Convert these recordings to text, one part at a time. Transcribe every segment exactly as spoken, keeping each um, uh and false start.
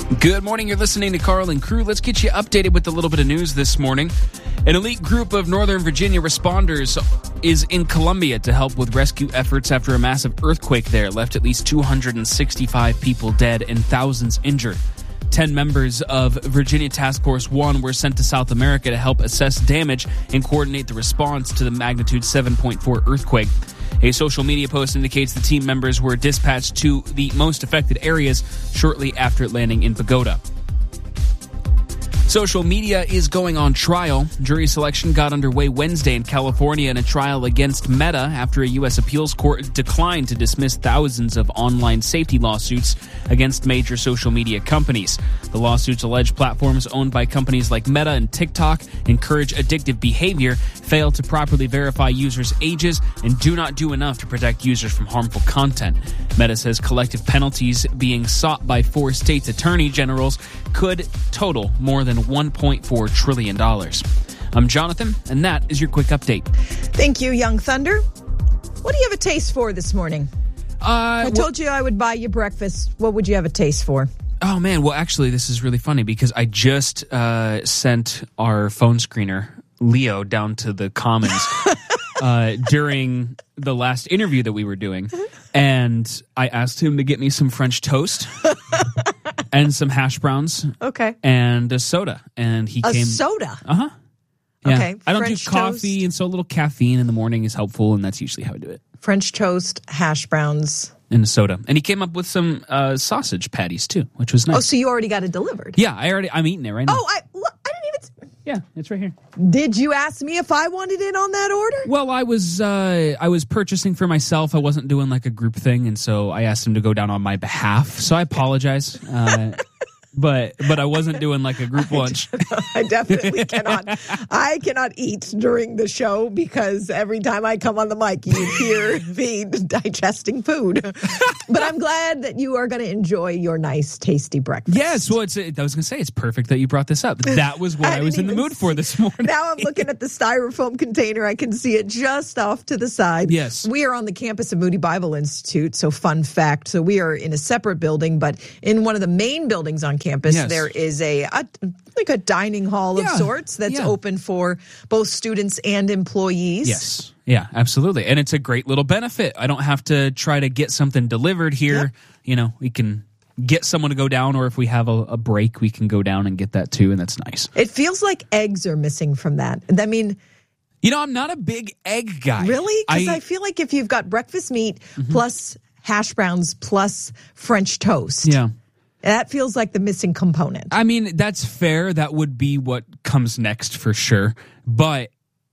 Good morning. You're listening to Carl and Crew. Let's get you updated with a little bit of news this morning. An elite group of Northern Virginia responders is in Columbia to help with rescue efforts after a massive earthquake there left at least two hundred sixty-five people dead and thousands injured. Ten members of Virginia Task Force one were sent to South America to help assess damage and coordinate the response to the magnitude seven point four earthquake. A social media post indicates the team members were dispatched to the most affected areas shortly after landing in Bogota. Social media is going on trial. Jury selection got underway Wednesday in California in a trial against Meta after a U S appeals court declined to dismiss thousands of online safety lawsuits against major social media companies. The lawsuits allege platforms owned by companies like Meta and TikTok encourage addictive behavior, fail to properly verify users' ages, and do not do enough to protect users from harmful content. Meta says collective penalties being sought by four states' attorney generals could total more than one point four trillion dollars. I'm Jonathan, and that is your quick update. Thank you, Young Thunder. What do you have a taste for this morning? Uh, I told you I would buy you breakfast. What would you have a taste for? Oh, man. Well, actually, this is really funny because I just uh, sent our phone screener, Leo, down to the Commons uh, during the last interview that we were doing. And I asked him to get me some French toast and some hash browns. Okay. And a soda. And he a came. A soda? Uh-huh. Yeah. Okay. I don't French do coffee, toast. And so a little caffeine in the morning is helpful, and that's usually how I do it. French toast, hash browns. And a soda. And he came up with some uh, sausage patties, too, which was nice. Oh, so you already got it delivered? Yeah, I already, I'm eating it right now. Oh, I, look, I didn't even... Yeah, it's right here. Did you ask me if I wanted in on that order? Well, I was uh, I was purchasing for myself. I wasn't doing like a group thing, and so I asked him to go down on my behalf. So I apologize. Uh, But but I wasn't doing like a group lunch. I definitely cannot. I cannot eat during the show because every time I come on the mic, you hear me digesting food. But I'm glad that you are going to enjoy your nice, tasty breakfast. Yes, well, it's, I was going to say it's perfect that you brought this up. That was what I, I was in the mood for this morning. Now I'm looking at the styrofoam container. I can see it just off to the side. Yes. We are on the campus of Moody Bible Institute. So fun fact. So we are in a separate building, but in one of the main buildings on campus, yes. there is a, a like a dining hall of yeah. sorts that's yeah. open for both students and employees. Yes. Yeah, absolutely. And it's a great little benefit. I don't have to try to get something delivered here. Yep. You know, we can get someone to go down, or if we have a, a break, we can go down and get that too, and that's nice. It feels like eggs are missing from that. I mean... You know, I'm not a big egg guy. Really? Because I, I feel like if you've got breakfast meat mm-hmm. plus hash browns plus French toast... Yeah. That feels like the missing component. I mean, that's fair. That would be what comes next for sure. But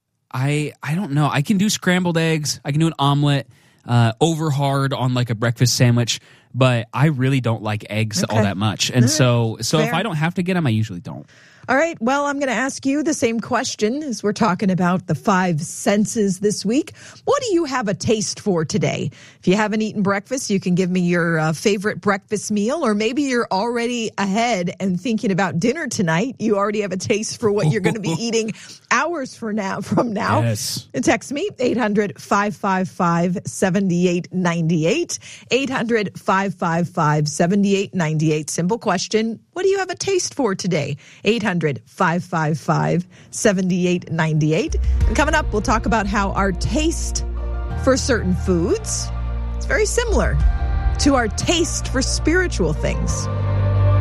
I I don't know. I can do scrambled eggs. I can do an omelet, uh, over hard on like a breakfast sandwich. But I really don't like eggs okay. all that much. And right. so so fair. If I don't have to get them, I usually don't. All right. Well, I'm going to ask you the same question as we're talking about the five senses this week. What do you have a taste for today? If you haven't eaten breakfast, you can give me your uh, favorite breakfast meal, or maybe you're already ahead and thinking about dinner tonight. You already have a taste for what you're going to be eating hours from now. From now, yes. Text me eight hundred, five five five, seven eight nine eight. eight hundred, five five five, seven eight nine eight. Simple question. What do you have a taste for today? eight hundred, five five five, seven eight nine eight. And coming up, we'll talk about how our taste for certain foods is very similar to our taste for spiritual things.